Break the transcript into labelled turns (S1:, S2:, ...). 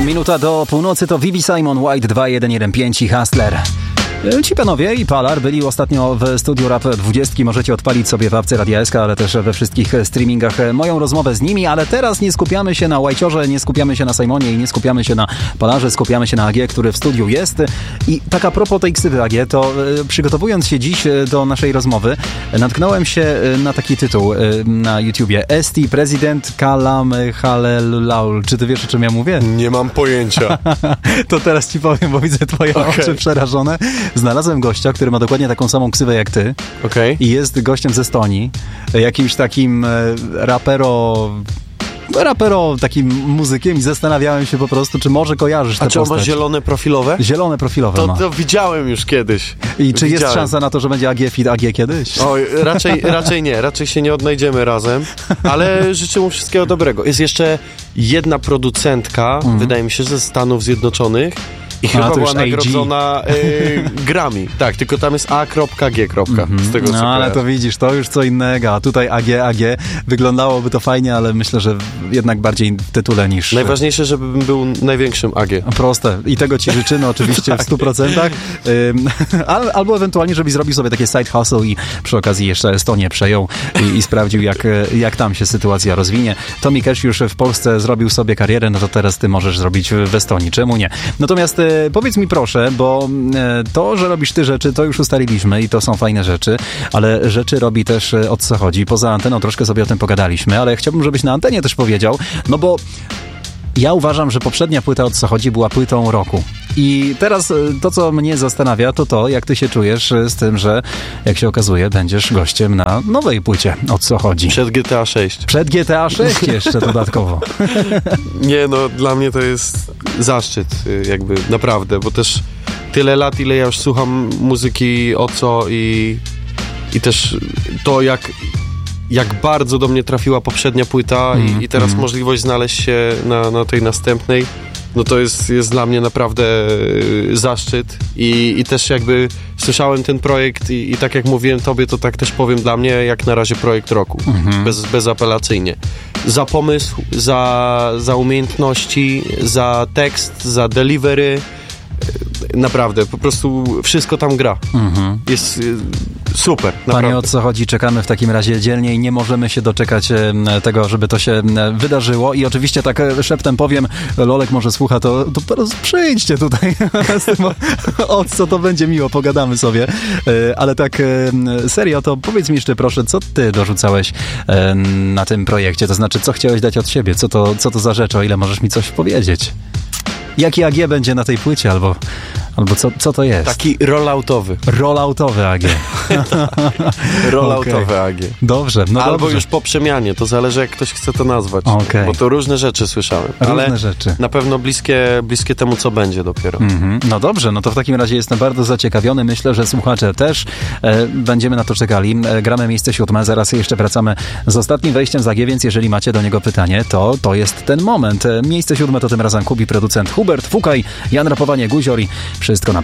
S1: Minuta do północy to Vivi Simon, White 2115 i Hustler. Ci panowie i Palar byli ostatnio w studiu Rap 20. Możecie odpalić sobie w apce Radia SK, ale też we wszystkich streamingach moją rozmowę z nimi, ale teraz nie skupiamy się na White'orze, nie skupiamy się na Simonie i nie skupiamy się na Palarze, skupiamy się na AG, który w studiu jest. I tak a propos tej ksywy AG, to przygotowując się dziś do naszej rozmowy, natknąłem się na taki tytuł na YouTubie. Esti Prezydent Kalam Halelaul. Czy ty wiesz, o czym ja mówię?
S2: Nie mam pojęcia.
S1: To teraz ci powiem, bo widzę twoje oczy przerażone. Znalazłem gościa, który ma dokładnie taką samą ksywę jak ty. I jest gościem ze Estonii. Jakimś takim rapero takim muzykiem i zastanawiałem się po prostu, czy może kojarzysz tę postać.
S2: A czy on ma zielone profilowe?
S1: Zielone profilowe ma.
S2: To widziałem już kiedyś.
S1: I czy jest szansa na to, że będzie AG feat AG kiedyś?
S2: Oj, raczej nie. Raczej się nie odnajdziemy razem, ale życzę mu wszystkiego dobrego. Jest jeszcze jedna producentka, wydaje mi się, ze Stanów Zjednoczonych, i chyba była nagrodzona Grammy. Tak, tylko tam jest A.G. Z tego, co
S1: ale to widzisz, to już co innego. A tutaj AG. Wyglądałoby to fajnie, ale myślę, że jednak bardziej w tytule niż...
S2: Najważniejsze, żebym był największym AG.
S1: Proste. I tego ci życzymy oczywiście w 100%. Albo ewentualnie, żebyś zrobił sobie takie side hustle i przy okazji jeszcze Estonię przejął i sprawdził, jak tam się sytuacja rozwinie. Tommy Cash już w Polsce zrobił sobie karierę, no to teraz ty możesz zrobić w Estonii. Czemu nie? Natomiast powiedz mi proszę, bo to, że robisz ty rzeczy, to już ustaliliśmy i to są fajne rzeczy, ale rzeczy robi też O co chodzi. Poza anteną troszkę sobie o tym pogadaliśmy, ale chciałbym, żebyś na antenie też powiedział, no bo ja uważam, że poprzednia płyta O co chodzi była płytą roku. I teraz to, co mnie zastanawia, to jak ty się czujesz z tym, że jak się okazuje, będziesz gościem na nowej płycie O co chodzi.
S2: Przed GTA 6.
S1: Przed GTA 6 jeszcze dodatkowo.
S2: Nie, no dla mnie to jest zaszczyt, jakby naprawdę, bo też tyle lat, ile ja już słucham muzyki O co i też to, jak bardzo do mnie trafiła poprzednia płyta i teraz możliwość znaleźć się na tej następnej, no to jest dla mnie naprawdę zaszczyt i też jakby słyszałem ten projekt i tak jak mówiłem tobie, to tak też powiem dla mnie jak na razie projekt roku, bezapelacyjnie. Za pomysł, za umiejętności, za tekst, za delivery, naprawdę, po prostu wszystko tam gra. Jest super, naprawdę.
S1: Panie, O co chodzi? Czekamy w takim razie dzielnie i nie możemy się doczekać tego, żeby to się wydarzyło. I oczywiście tak szeptem powiem, Lolek może słucha, to przyjdźcie tutaj. O co to będzie miło, pogadamy sobie. Ale tak serio, to powiedz mi jeszcze proszę, co ty dorzucałeś na tym projekcie? To znaczy, co chciałeś dać od siebie? Co to za rzecz? O ile możesz mi coś powiedzieć? Jaki AG będzie na tej płycie, albo co to jest?
S2: Taki rolloutowy.
S1: Rolloutowy AG.
S2: Rolloutowy AG.
S1: Dobrze, no
S2: albo
S1: dobrze.
S2: już po przemianie, to zależy jak ktoś chce to nazwać. Bo to różne rzeczy słyszałem. Ale
S1: rzeczy.
S2: Na pewno bliskie temu, co będzie dopiero.
S1: No dobrze, no to w takim razie jestem bardzo zaciekawiony. Myślę, że słuchacze też będziemy na to czekali. Gramy miejsce 7, zaraz jeszcze wracamy z ostatnim wejściem z AG, więc jeżeli macie do niego pytanie, to jest ten moment. Miejsce 7 to tym razem Kubi, producent Hubert Fukaj, Jan Rapowanie, Guzior i wszystko na